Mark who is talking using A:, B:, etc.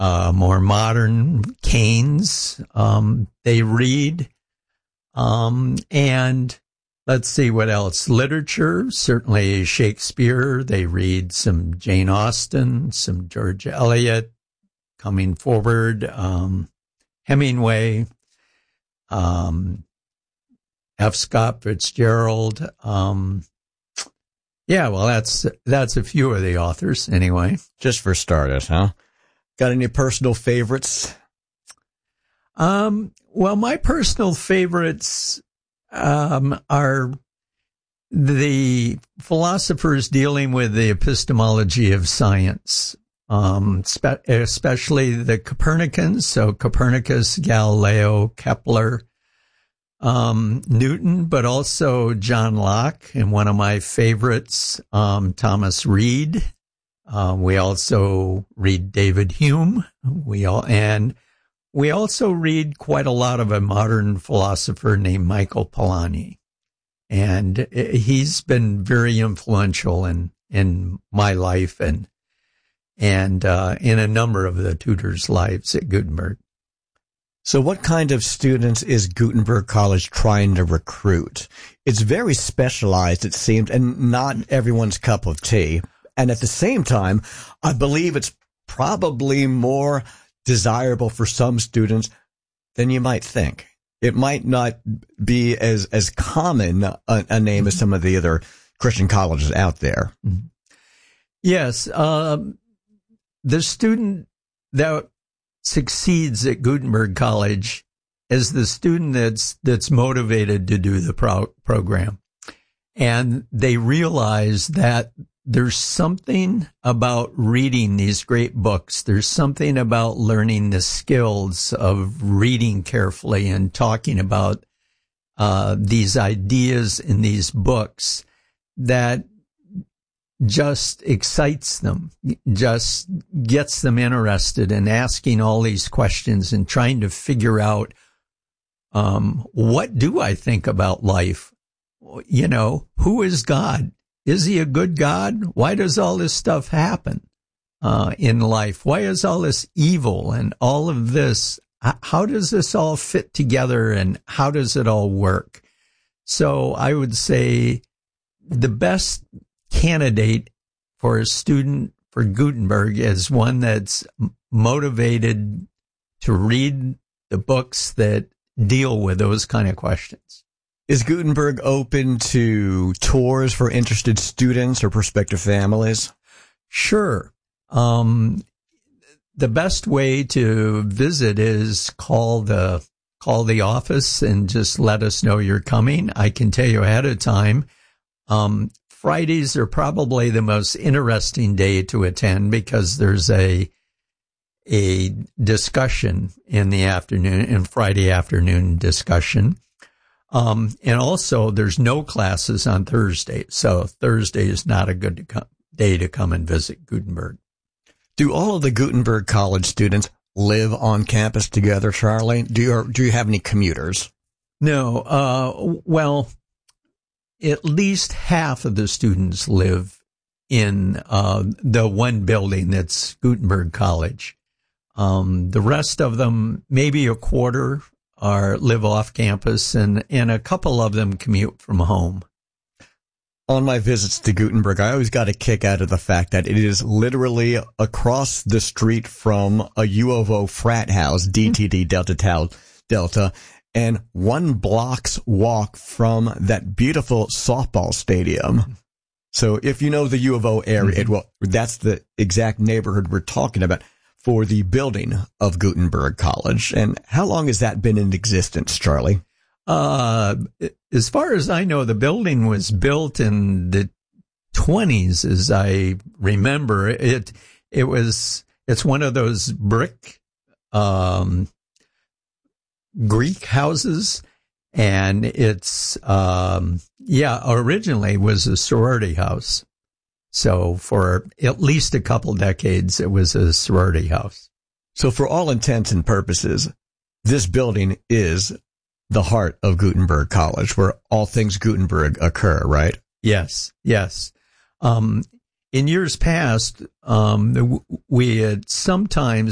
A: more modern Keynes, they read. And let's see what else. Literature, certainly Shakespeare. They read some Jane Austen, some George Eliot, coming forward, Hemingway, F. Scott Fitzgerald. Yeah, well, that's a few of the authors anyway.
B: Just for starters, huh? Got any personal favorites?
A: Well, my personal favorites are the philosophers dealing with the epistemology of science, especially the Copernicans. So Copernicus, Galileo, Kepler, Newton, but also John Locke, and one of my favorites, Thomas Reid. We also read David Hume. We also read quite a lot of a modern philosopher named Michael Polanyi. And he's been very influential in my life and in a number of the tutors' lives at Gutenberg.
B: So what kind of students is Gutenberg College trying to recruit? It's very specialized, it seems, and not everyone's cup of tea. And at the same time, I believe it's probably more desirable for some students than you might think. It might not be as common a name as some of the other Christian colleges out there.
A: Yes. The student that succeeds at Gutenberg College is the student that's motivated to do the program. And they realize that there's something about reading these great books. There's something about learning the skills of reading carefully and talking about these ideas in these books that just excites them, just gets them interested in asking all these questions and trying to figure out, what do I think about life? You know, who is God? Is he a good God? Why does all this stuff happen in life? Why is all this evil and all of this? How does this all fit together and how does it all work? So I would say the best candidate for a student for Gutenberg is one that's motivated to read the books that deal with those kind of questions.
B: Is Gutenberg open to tours for interested students or prospective families?
A: Sure. The best way to visit is call the office and just let us know you're coming. I can tell you ahead of time. Fridays are probably the most interesting day to attend because there's a discussion in the afternoon, in Friday afternoon discussion. And also there's no classes on Thursday. So Thursday is not a good day to come and visit Gutenberg.
B: Do all of the Gutenberg College students live on campus together, Charlie? Do you have any commuters?
A: No. Well, at least half of the students live in the one building that's Gutenberg College. The rest of them, maybe a quarter, live off campus, and a couple of them commute from home.
B: On my visits to Gutenberg, I always got a kick out of the fact that it is literally across the street from a U of O frat house, DTD Delta Tau Delta, and 1 block's walk from that beautiful softball stadium. So if you know the U of O area, that's the exact neighborhood we're talking about for the building of Gutenberg College. And how long has that been in existence, Charlie?
A: As far as I know, the building was built in the 20s, as I remember. It's one of those brick, Greek houses, and it's, originally was a sorority house. So for at least a couple decades, it was a sorority house.
B: So for all intents and purposes, this building is the heart of Gutenberg College, where all things Gutenberg occur, right?
A: Yes, yes. In years past, we had sometimes